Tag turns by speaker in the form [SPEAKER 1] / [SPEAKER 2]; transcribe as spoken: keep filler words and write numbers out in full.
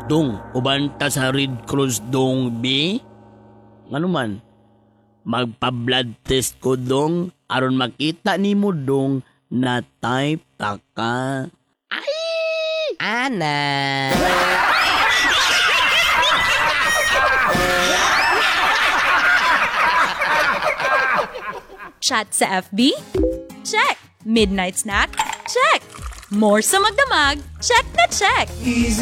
[SPEAKER 1] Dong, uban ta sa Red Cross dong, B? Ano man? Magpa-blood test ko dong, aron makita nimo dong na type ta ka.
[SPEAKER 2] Ana.
[SPEAKER 3] Chat sa F B? Check! Midnight snack? Check! More sa magdamag? Check na check!